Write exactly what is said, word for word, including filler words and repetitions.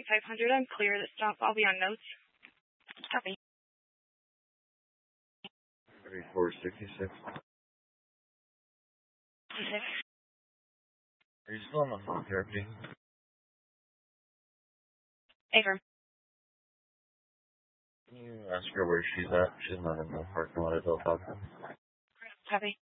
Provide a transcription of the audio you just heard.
twenty-five hundred. I'm clear to stop. I'll be on notes. Copy. thirty-four sixty-six. sixty-six. Are you still on the phone therapy? Affirm. Can you ask her where she's at? She's not in the parking lot at Bill Falcon. Copy.